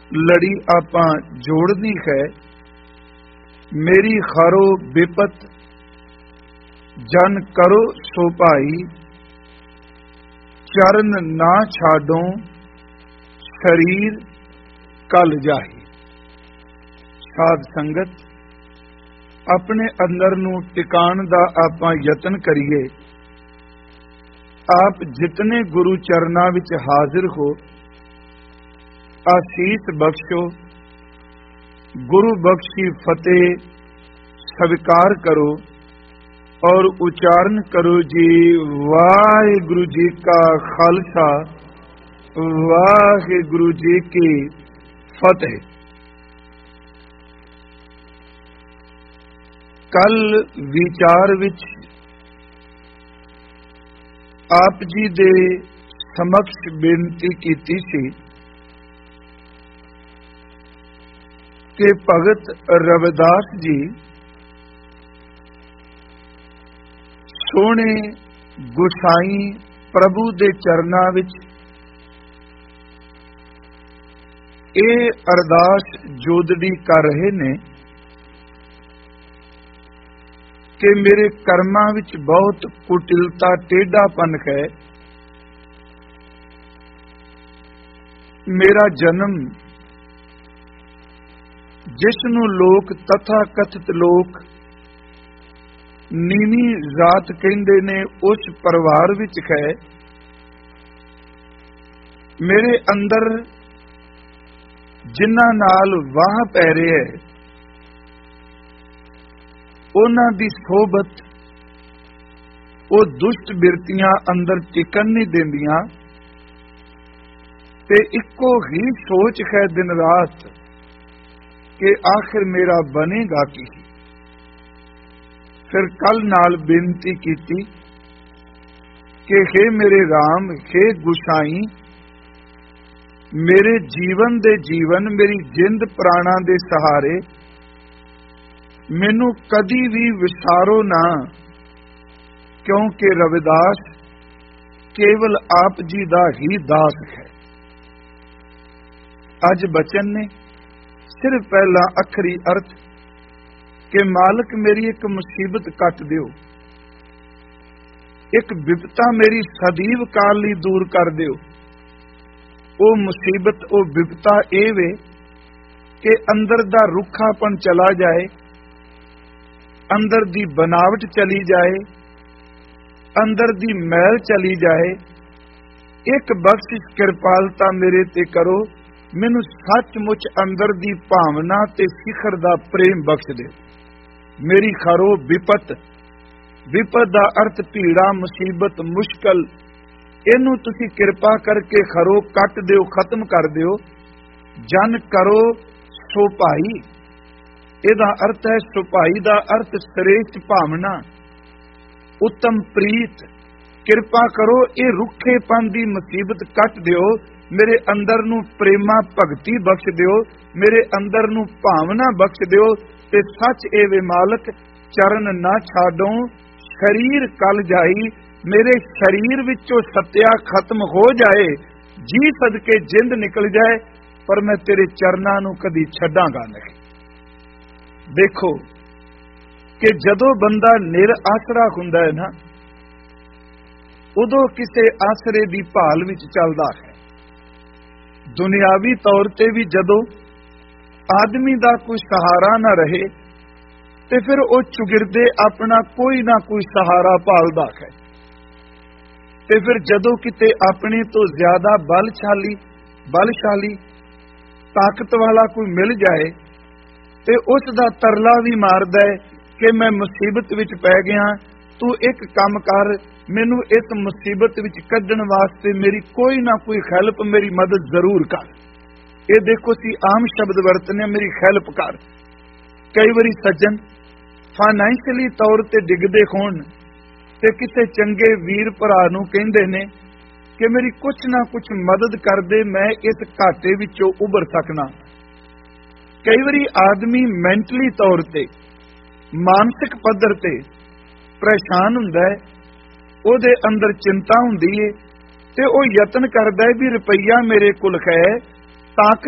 लड़ी आपा जोड़नी है। मेरी खारो विपत जन करो सो भाई, चरण ना छाडो शरीर कल जाही। साध संगत, अपने अंदर नूं टिकाण दा आपां यतन करिए। आप जितने गुरु चरना विच हाजिर हो, आशीष बख्शो, गुरु बख्शी फतेह स्वीकार करो और उच्चारण करो जी वाहिगुरु जी का खालसा, वाहिगुरु जी की फतेह। कल विचार विच आप जी दे समक्ष बेनती कीती सी कि भगत रविदास जी सोहणे गुसाई प्रभु दे चरना विच ये अरदास जोदड़ी कर रहे ने कि मेरे कर्मां विच बहुत कुटिलता टेढ़ापन है। मेरा जन्म जिसनूं लोक तथा कथित लोक नीवी जात कहंदे ने, उस परिवार विच है। मेरे अंदर जिन्हां नाल वाह पै रही है, उन्हां दी सोबत वो दुष्ट बिरतियां अंदर टिकन नहीं देंदियां ते इक्को ही सोच है दिन रात कि आखिर मेरा बनेगा की। फिर कल नाल बेनती कीती कि हे मेरे राम, हे गुसाई, मेरे जीवन दे जीवन, मेरी जिंद प्राणा दे सहारे मैनू कदी भी विसारो ना, क्योंकि रविदास केवल आप जी दा ही दास है। अज बचन ने सिर्फ पहला अखरी अर्थ कि मालिक मेरी एक मुसीबत कट दियो, एक विपता मेरी सदैव काल लई दूर कर दियो। वो मुसीबत, वो विपता ए वे कि अंदर दा रुखापन चला जाए, अंदर दी बनावट चली जाए, अंदर दी मैल चली जाए। एक बख्शिश कृपालता मेरे ते करो, मैनू सचमुच अंदर दी भावना ते सिखर दा प्रेम बख्श दे। मेरी खरो विपत, विपत दा अर्थ पीड़ा, मुसीबत, मुश्किल, इनू तुसी कृपा करके खरो कट दिओ, खत्म कर दिओ। जन करो सो भाई, ਇਹਦਾ अर्थ है सुभाई दा अर्थ श्रेष्ठ भावना, उत्तम प्रीत। किरपा करो ये रुखेपन दी मुसीबत कट दिओ, मेरे अंदर नू प्रेमा भगती बख्श दिओ, मेरे अंदर नू भावना बख्श दिओ। ते सच ए वे मालक, चरण ना छाडो शरीर कल जाई, मेरे शरीर विचों सत्या खत्म हो जाए, जी सदके जिंद निकल जाए, पर मैं तेरे चरनां नू कदी छड्डांगा नहीं। देखो कि जदों बंदा निर आसरा हुंदा है ना, उदों किसे आसरे दी भाल विच चलदा है। दुनियावी तौर ते भी जदों आदमी दा कोई सहारा ना रहे ते फिर वो चुगिरदे अपना कोई ना कोई सहारा भालदा है। ते फिर जदों किते अपने तो ज्यादा बलशाली ताकत वाला कोई मिल जाए ते उस दा तरला भी मारदा है कि मैं मुसीबत विच पै गया, तू एक काम कर, मैनू इस मुसीबत विच कढण वास्ते मेरी कोई ना कोई हेल्प, मेरी मदद जरूर कर। ये देखो सी आम शब्द वरतने, मेरी हेल्प कर। कई बारी सज्जन फाइनैंशियली तौर ते डिगदे होण ते किसी चंगे वीर भरा नूं कहिंदे ने कि मेरी कुछ ना कुछ मदद कर दे, मैं इस घाटे विचों उभर सकना। कई बारी आदमी मैंटली तौर ते, मानसिक पद्धर ते परेशान हुंदा है, ਉਹਦੇ अंदर चिंता हुंदी है ते ਉਹ यतन करदा है भी रुपया मेरे कोल है, ताकत